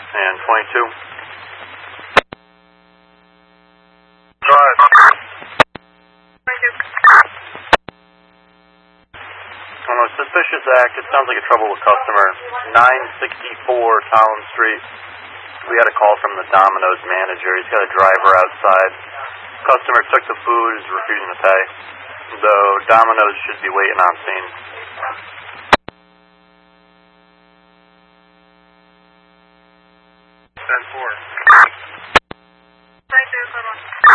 and 22. Drive. Thank you. On a suspicious act, it sounds like a trouble with customer. 964 Town Street. We had a call from the Domino's manager. He's got a driver outside. Customer took the food, is refusing to pay. Though Domino's should be waiting on scene.